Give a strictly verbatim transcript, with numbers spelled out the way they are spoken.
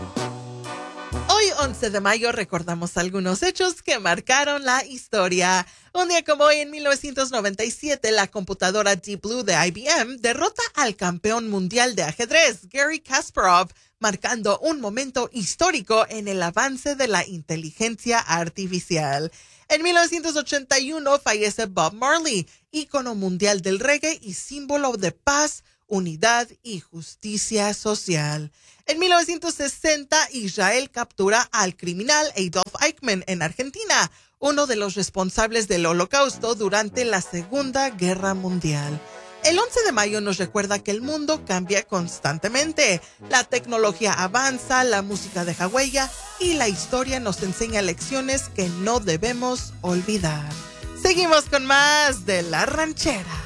Hoy, once de mayo, recordamos algunos hechos que marcaron la historia. Un día como hoy, en mil novecientos noventa y siete, la computadora Deep Blue de I B M derrota al campeón mundial de ajedrez, Garry Kasparov, marcando un momento histórico en el avance de la inteligencia artificial. En mil novecientos ochenta y uno fallece Bob Marley, ícono mundial del reggae y símbolo de paz, unidad y justicia social. En mil novecientos sesenta, Israel captura al criminal Adolf Eichmann en Argentina, uno de los responsables del Holocausto durante la Segunda Guerra Mundial. El once de mayo nos recuerda que el mundo cambia constantemente. La tecnología avanza, la música deja huella y la historia nos enseña lecciones que no debemos olvidar. Seguimos con más de La Ranchera.